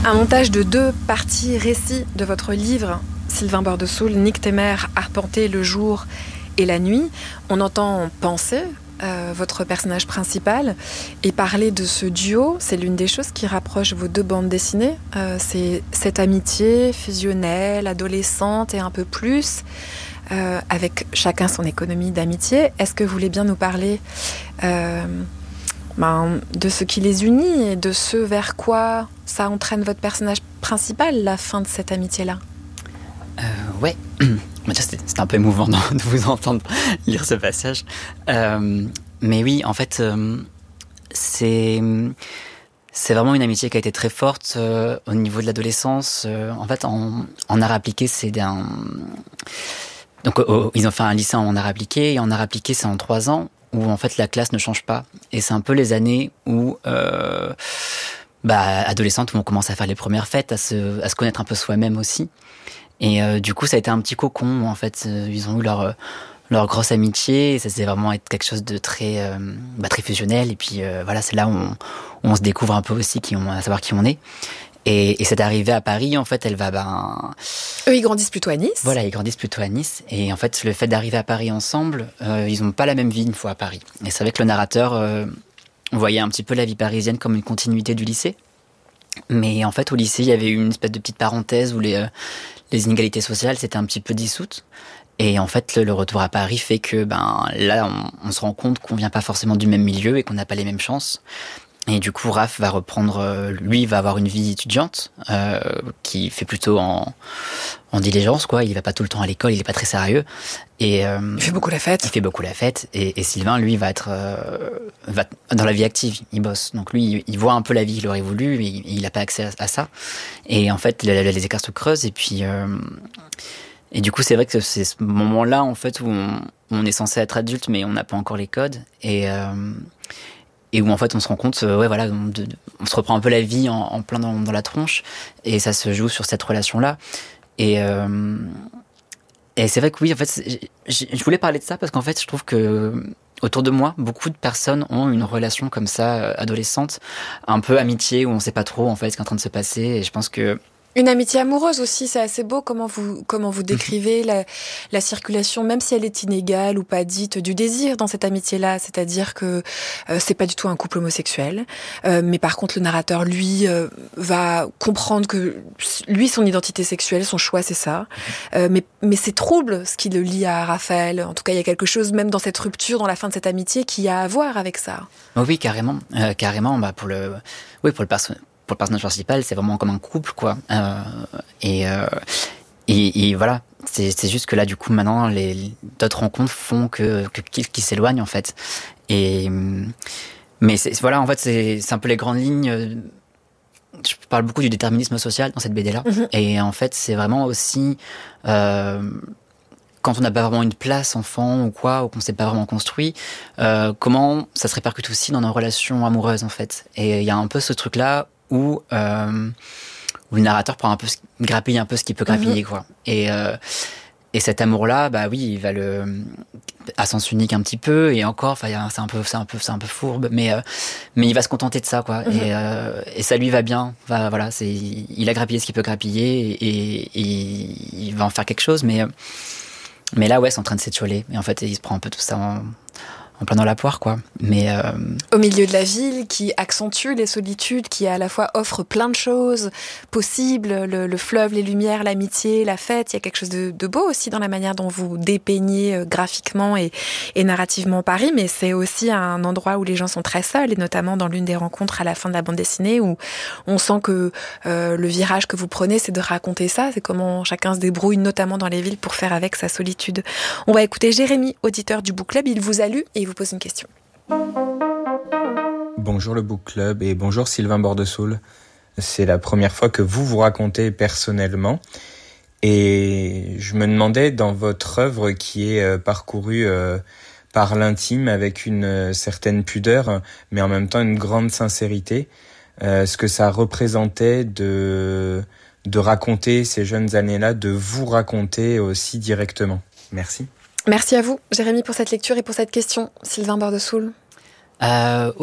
Un montage de 2 parties récits de votre livre, Sylvain Bordesoul, Nick Temer, Arpenter le jour et la nuit. On entend penser votre personnage principal et parler de ce duo. C'est l'une des choses qui rapproche vos 2 bandes dessinées. C'est cette amitié fusionnelle, adolescente et un peu plus, avec chacun son économie d'amitié. Est-ce que vous voulez bien nous parler de ce qui les unit et de ce vers quoi ça entraîne votre personnage principal, la fin de cette amitié-là? Ouais, c'était un peu émouvant de vous entendre lire ce passage. Mais oui, en fait, c'est vraiment une amitié qui a été très forte au niveau de l'adolescence. En fait, en art appliqué, donc ils ont fait un lycée en art appliqué, et en art appliqué, c'est en 3 ans, où en fait la classe ne change pas. Et c'est un peu les années où, adolescente, où on commence à faire les premières fêtes, à se connaître un peu soi-même aussi. Et du coup, ça a été un petit cocon. En fait, ils ont eu leur grosse amitié. Et ça s'est vraiment être quelque chose de très fusionnel. Et puis voilà, c'est là où on se découvre un peu aussi à savoir qui on est. Et cette arrivée à Paris, en fait, elle va... Eux, ils grandissent plutôt à Nice. Voilà, ils grandissent plutôt à Nice. Et en fait, le fait d'arriver à Paris ensemble, ils n'ont pas la même vie une fois à Paris. Et c'est vrai que le narrateur voyait un petit peu la vie parisienne comme une continuité du lycée. Mais en fait, au lycée, il y avait eu une espèce de petite parenthèse où les inégalités sociales s'étaient un petit peu dissoutes. Et en fait, le retour à Paris fait que là, on se rend compte qu'on vient pas forcément du même milieu et qu'on n'a pas les mêmes chances. Et du coup, Raph va reprendre, lui, va avoir une vie étudiante qui fait plutôt en diligence, quoi. Il va pas tout le temps à l'école, il est pas très sérieux. Et il fait beaucoup la fête. Il fait beaucoup la fête. Et Sylvain, lui, va être dans la vie active. Il bosse. Donc lui, il voit un peu la vie qu'il aurait voulu, mais il a pas accès à ça. Et en fait, les écarts se creusent. Et puis, et du coup, c'est vrai que c'est ce moment-là, en fait, où on est censé être adulte, mais on n'a pas encore les codes. Et où en fait on se rend compte, on se reprend un peu la vie en plein dans la tronche, et ça se joue sur cette relation-là. Et c'est vrai que oui, en fait, je voulais parler de ça parce qu'en fait, je trouve que autour de moi, beaucoup de personnes ont une relation comme ça, adolescente, un peu amitié, où on sait pas trop en fait ce qui est en train de se passer. Et je pense que une amitié amoureuse aussi, c'est assez beau comment vous décrivez la circulation, même si elle est inégale ou pas dite, du désir dans cette amitié-là. C'est-à-dire que c'est pas du tout un couple homosexuel, mais par contre le narrateur, lui, va comprendre que lui, son identité sexuelle, son choix, c'est ça. Mais c'est trouble ce qui le lie à Raphaël. En tout cas, il y a quelque chose même dans cette rupture, dans la fin de cette amitié, qui a à voir avec ça. Oh oui, carrément. Pour le personnage principal, c'est vraiment comme un couple, quoi. Et voilà, c'est juste que là, du coup, maintenant, d'autres rencontres font qu'ils s'éloignent, en fait. Mais voilà, en fait, c'est un peu les grandes lignes. Je parle beaucoup du déterminisme social dans cette BD-là. Mm-hmm. Et en fait, c'est vraiment aussi quand on n'a pas vraiment une place enfant ou quoi, ou qu'on ne s'est pas vraiment construit, comment ça se répercute aussi dans nos relations amoureuses, en fait. Et il y a un peu ce truc-là où le narrateur grappille un peu ce qu'il peut grappiller, quoi. Et cet amour-là, oui, il va à sens unique un petit peu, et encore, c'est un peu fourbe, mais il va se contenter de ça, quoi. Et ça lui va bien. Voilà, il a grappillé ce qu'il peut grappiller, et il va en faire quelque chose, mais là, ouais, c'est en train de s'étioler. Et en fait, il se prend un peu tout ça en plein dans la poire, quoi. Mais au milieu de la ville, qui accentue les solitudes, qui à la fois offre plein de choses possibles, le fleuve, les lumières, l'amitié, la fête. Il y a quelque chose de beau aussi dans la manière dont vous dépeignez graphiquement et narrativement Paris, mais c'est aussi un endroit où les gens sont très seuls, et notamment dans l'une des rencontres à la fin de la bande dessinée, où on sent que le virage que vous prenez, c'est de raconter ça, c'est comment chacun se débrouille, notamment dans les villes, pour faire avec sa solitude. On va écouter Jérémy, auditeur du Book Club. Il vous a lu et il vous pose une question. Bonjour le Book Club et bonjour Sylvain Bordesoul. C'est la première fois que vous racontez personnellement, et je me demandais, dans votre œuvre qui est parcourue par l'intime avec une certaine pudeur, mais en même temps une grande sincérité, ce que ça représentait de raconter ces jeunes années-là, de vous raconter aussi directement. Merci. Merci à vous, Jérémy, pour cette lecture et pour cette question. Sylvain Bordesoul. Ouais.